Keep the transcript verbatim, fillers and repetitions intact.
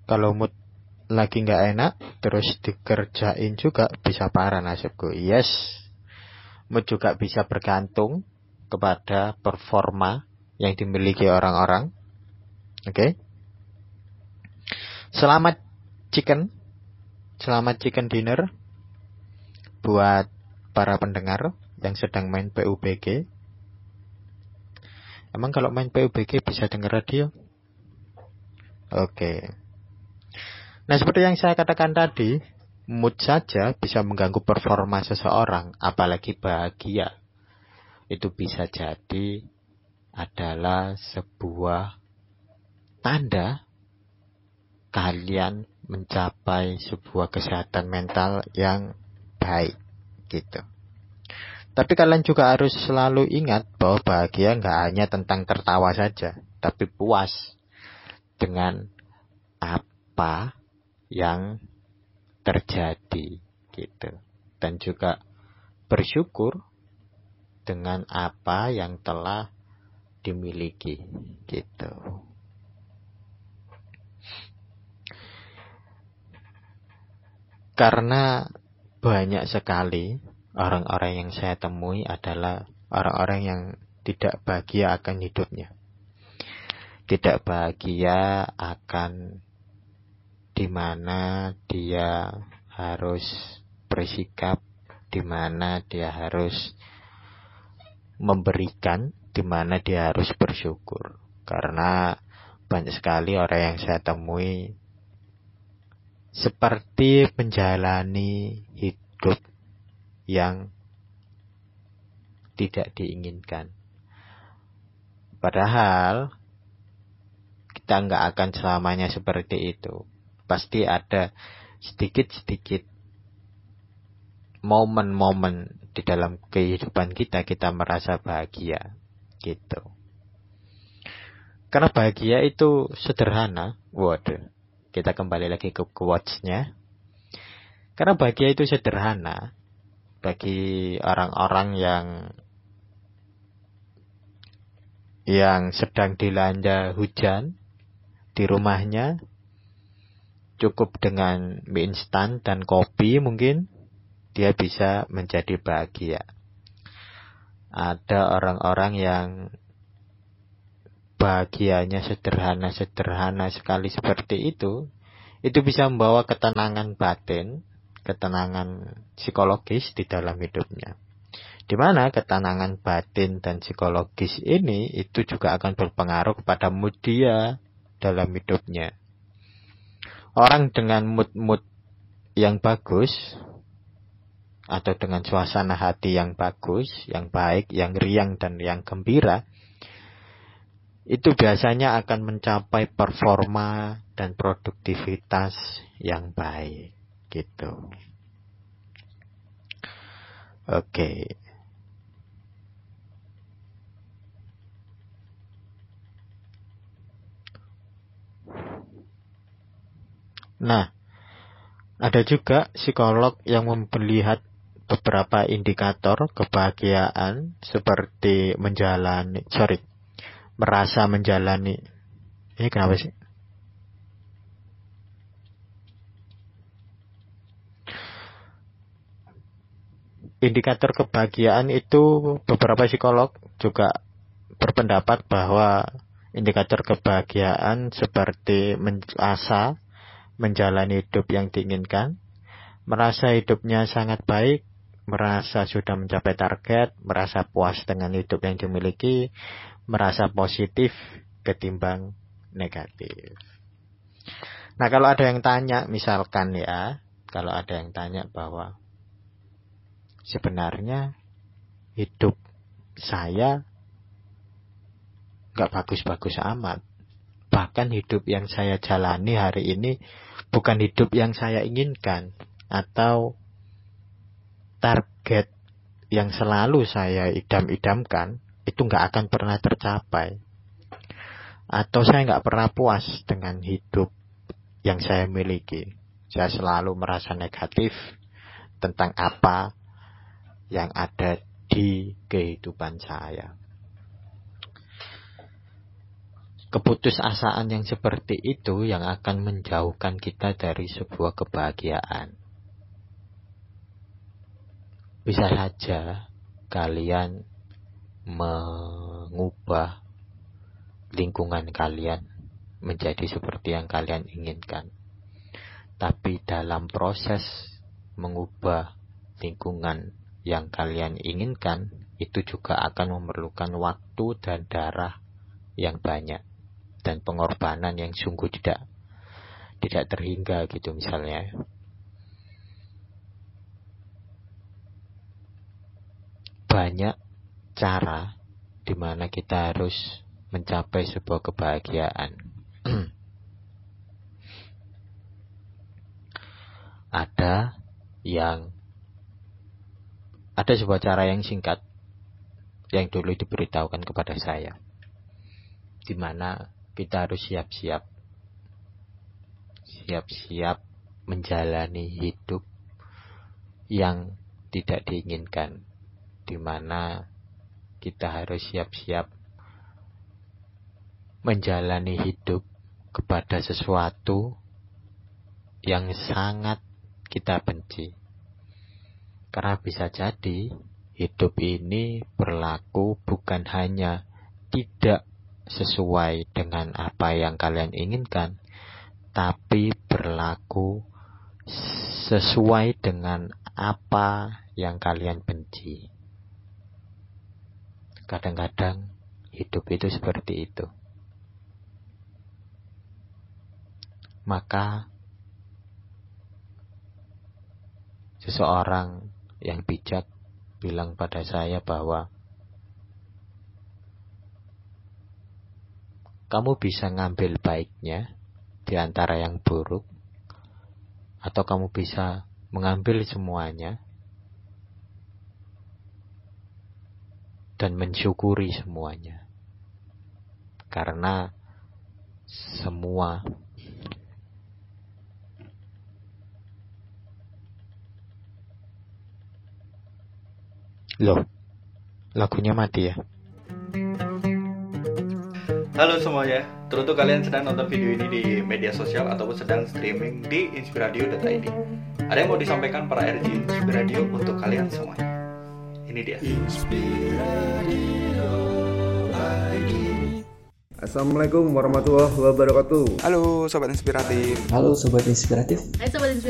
Kalau mood lagi nggak enak, terus dikerjain juga bisa parah nasibku. Yes, mood juga bisa bergantung kepada performa yang dimiliki orang-orang. Oke. Okay? Selamat chicken, selamat chicken dinner buat para pendengar yang sedang main P U B G. Emang kalau main P U B G bisa denger radio? Oke. Okay. Nah, seperti yang saya katakan tadi, mood saja bisa mengganggu performa seseorang, apalagi bahagia. Itu bisa jadi adalah sebuah tanda kalian mencapai sebuah kesehatan mental yang baik, gitu. Tapi kalian juga harus selalu ingat bahwa bahagia nggak hanya tentang tertawa saja, tapi puas dengan apa yang terjadi, gitu. Dan juga bersyukur dengan apa yang telah dimiliki, gitu. Karena banyak sekali orang-orang yang saya temui adalah orang-orang yang tidak bahagia akan hidupnya. Tidak bahagia akan di mana dia harus bersikap, di mana dia harus memberikan, di mana dia harus bersyukur. Karena banyak sekali orang yang saya temui seperti menjalani hidup yang tidak diinginkan. Padahal kita nggak akan selamanya seperti itu. Pasti ada sedikit-sedikit momen-momen di dalam kehidupan kita, kita merasa bahagia, gitu. Karena bahagia itu sederhana. Waduh, kita kembali lagi ke quotes-nya. Karena bahagia itu sederhana. Bagi orang-orang yang yang sedang dilanda hujan di rumahnya, cukup dengan mie instan dan kopi mungkin dia bisa menjadi bahagia. Ada orang-orang yang bahagianya sederhana-sederhana sekali seperti itu, itu bisa membawa ketenangan batin, ketenangan psikologis di dalam hidupnya. Di mana ketenangan batin dan psikologis ini itu juga akan berpengaruh kepada mood dia dalam hidupnya. Orang dengan mood-mood yang bagus, atau dengan suasana hati yang bagus, yang baik, yang riang dan yang gembira, itu biasanya akan mencapai performa dan produktivitas yang baik, gitu. Oke. Nah, ada juga psikolog yang melihat beberapa indikator kebahagiaan seperti menjalani, sorry, merasa menjalani. Ini kenapa sih? Indikator kebahagiaan itu beberapa psikolog juga berpendapat bahwa indikator kebahagiaan seperti merasa menjalani hidup yang diinginkan, merasa hidupnya sangat baik, merasa sudah mencapai target, merasa puas dengan hidup yang dimiliki, merasa positif ketimbang negatif. Nah, kalau ada yang tanya, misalkan ya, kalau ada yang tanya bahwa sebenarnya hidup saya gak bagus-bagus amat, bahkan hidup yang saya jalani hari ini bukan hidup yang saya inginkan, atau target yang selalu saya idam-idamkan itu gak akan pernah tercapai, atau saya gak pernah puas dengan hidup yang saya miliki. Saya selalu merasa negatif tentang apa yang ada di kehidupan saya. keputusasaan yang seperti itu yang akan menjauhkan kita dari sebuah kebahagiaan. Bisa saja kalian mengubah lingkungan kalian menjadi seperti yang kalian inginkan. Tapi dalam proses mengubah lingkungan yang kalian inginkan, itu juga akan memerlukan waktu dan darah yang banyak dan pengorbanan yang sungguh tidak tidak terhingga gitu misalnya. Banyak cara di mana kita harus mencapai sebuah kebahagiaan. Ada yang ada sebuah cara yang singkat yang dulu diberitahukan kepada saya, di mana kita harus siap-siap siap-siap menjalani hidup yang tidak diinginkan, di mana kita harus siap-siap menjalani hidup kepada sesuatu yang sangat kita benci. Karena bisa jadi hidup ini berlaku bukan hanya tidak sesuai dengan apa yang kalian inginkan, tapi berlaku sesuai dengan apa yang kalian benci. Kadang-kadang hidup itu seperti itu. Maka seseorang yang bijak bilang pada saya bahwa kamu bisa ngambil baiknya di antara yang buruk, atau kamu bisa mengambil semuanya dan mensyukuri semuanya. Karena semua Loh, lagunya mati ya? Halo semuanya, teruntuk kalian sedang nonton video ini di media sosial ataupun sedang streaming di inspiradio dot i d. Ada yang mau disampaikan para R J Inspiradio untuk kalian semuanya? Ini dia. Assalamualaikum warahmatullahi wabarakatuh. Halo Sobat Inspiratif. Halo Sobat Inspiratif. Hai Sobat Inspiratif.